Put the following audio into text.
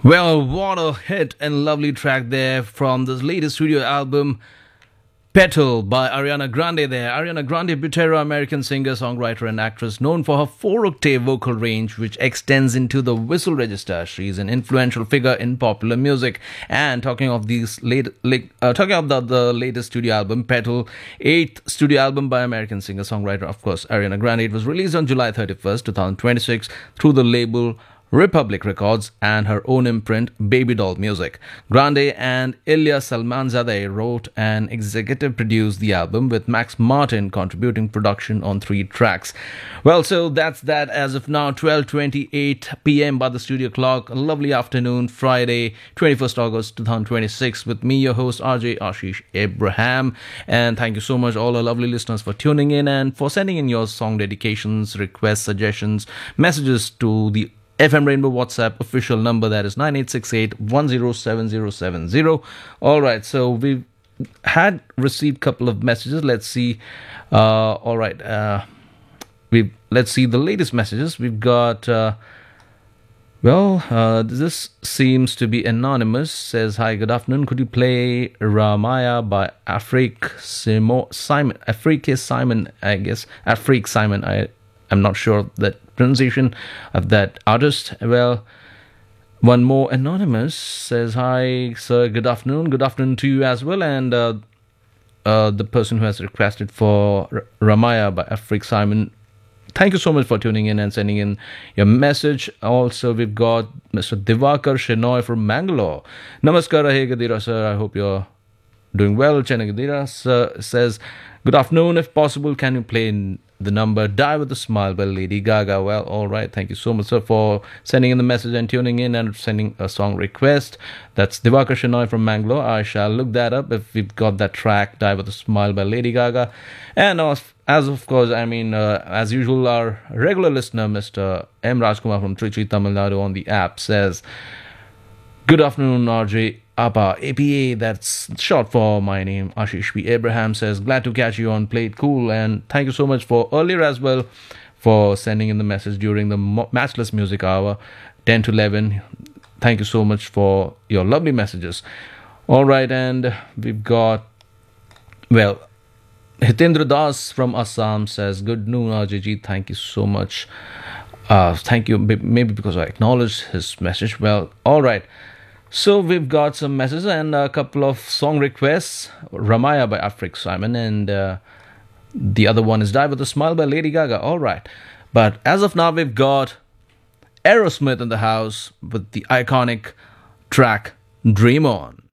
Well, what a hit and lovely track there from this latest studio album, Petal by Ariana Grande there. Ariana Grande, Butero-American singer, songwriter and actress known for her 4-octave vocal range which extends into the whistle register. She's an influential figure in popular music. And talking of the latest studio album, Petal, 8th studio album by American singer, songwriter, of course, Ariana Grande. It was released on July 31st, 2026 through the label Republic Records and her own imprint, Baby Doll Music. Grande and Ilya Salmanzadeh wrote and executive produced the album, with Max Martin contributing production on 3 tracks. Well, so that's that as of now, 12:28 p.m. by the studio clock. A lovely afternoon, Friday, 21st August 2026, with me, your host, RJ Ashish Abraham. And thank you so much, all our lovely listeners, for tuning in and for sending in your song dedications, requests, suggestions, messages to the FM Rainbow WhatsApp official number, that is 9868107070. All right, so we've had received a couple of messages. Let's see. All right, let's see the latest messages. We've got. This seems to be anonymous. Says, hi, good afternoon. Could you play Ramaya by Afrique Simon? Afrique Simon, I guess. Afrique Simon. I'm not sure of that pronunciation of that artist. Well, one more anonymous says, hi, sir, good afternoon. Good afternoon to you as well. And the person who has requested for Ramaya by Afrique Simon, thank you so much for tuning in and sending in your message. Also, we've got Mr. Divakar Shenoy from Mangalore. Namaskar, Rahe Gadira, sir. I hope you're doing well. Chennai Gadira says, good afternoon. If possible, can you play the number Die With A Smile by Lady Gaga? Well, all right. Thank you so much, sir, for sending in the message and tuning in and sending a song request. That's Divakar Shenoy from Mangalore. I shall look that up if we've got that track, Die With A Smile by Lady Gaga. And as of course, as usual, our regular listener, Mr. M. Rajkumar from Trichy, Tamil Nadu on the app says, good afternoon, RJ. APA, that's short for my name. Ashish B. Abraham says, glad to catch you on Play It Cool. And thank you so much for earlier as well for sending in the message during the Matchless Music Hour, 10 to 11. Thank you so much for your lovely messages. All right, and we've got, well, Hitendra Das from Assam says, good noon, RJG. Thank you so much. Thank you, maybe because I acknowledged his message. Well, all right. So we've got some messages and a couple of song requests. Ramaya by Afrique Simon, and the other one is Die With A Smile by Lady Gaga. All right. But as of now, we've got Aerosmith in the house with the iconic track Dream On.